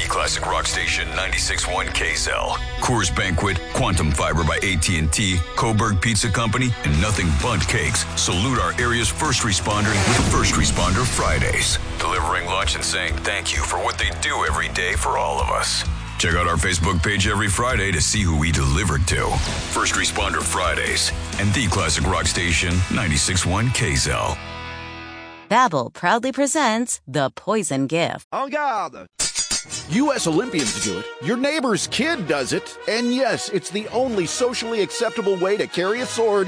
Classic Rock Station 96.1 KZL. Coors Banquet, Quantum Fiber by AT&T, Coburg Pizza Company, and Nothing Bundt Cakes salute our area's first responders with First Responder Fridays. Delivering lunch and saying thank you for what they do every day for all of us. Check out our Facebook page every Friday to see who we delivered to. First Responder Fridays and the Classic Rock Station 96.1 KZL. Babbel proudly presents The Poison Gift. En garde! U.S. Olympians do it. Your neighbor's kid does it. And yes, it's the only socially acceptable way to carry a sword